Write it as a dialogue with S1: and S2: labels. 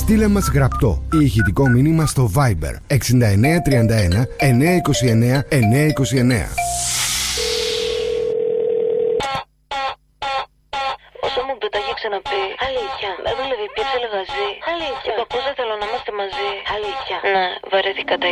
S1: Στείλε μας γραπτό ή ηχητικό μήνυμα στο Viber 6931 929 929.
S2: Όσο μου το έχει ξαναπεί. Αλήθεια. Με δούλευε, πιέψε λεγαζί. Αλήθεια. Κακώς δεν θέλω να είμαστε μαζί. Αλήθεια. Ναι, βαρέθηκα τα